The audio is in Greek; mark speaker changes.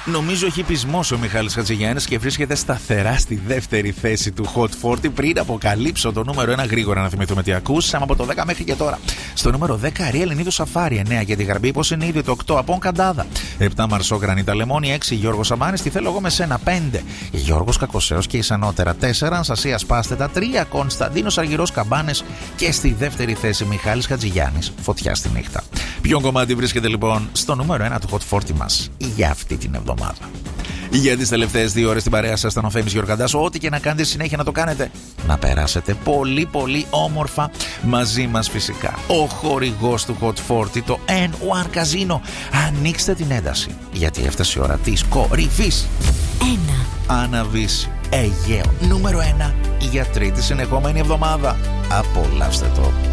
Speaker 1: Νομίζω έχει πεισμώσει ο Μιχάλης Χατζηγιάννης και βρίσκεται σταθερά στη δεύτερη θέση του Hot 40. Πριν αποκαλύψω το νούμερο 1, γρήγορα να θυμηθούμε τι ακούσαμε από το 10 μέχρι και τώρα. Στο νούμερο 10, Αριέλ Νίδου Σαφάρι. 9 για τη Γαρμπή, πως είναι ήδη το 8, Απόν Καντάδα. 7, Μαρσό Γρανίτα Λεμόνι. 6, Γιώργος Σαμάνης. Τι θέλω εγώ με σένα. 5, Γιώργος Κακοσέος και Ισανότερα. 4, Ανσασία Σπάστετα. 3, Κωνσταντίνος Αργυρός Καμπάνες. Και στη δεύτερη θέση, Μιχάλης Χατζηγιάννης. Φωτιά στη νύχτα. Ποιο κομμάτι βρίσκεται λοιπόν στο νούμερο 1 του Hot 40 μας για αυτή την εβδομάδα? Για τις τελευταίες 2 ώρες στην παρέα σας ήταν ο Θέμης Γιορκαντάς. Ό,τι και να κάνετε συνέχεια να το κάνετε, να περάσετε πολύ πολύ όμορφα μαζί μας φυσικά. Ο χορηγός του Hot 40, το N1 Casino. Ανοίξτε την ένταση, γιατί έφτασε η ώρα της κορυφής.
Speaker 2: 1.
Speaker 1: Αναβείς Αιγαίο νούμερο 1 για τρίτη συνεχόμενη εβδομάδα. Απολαύστε το.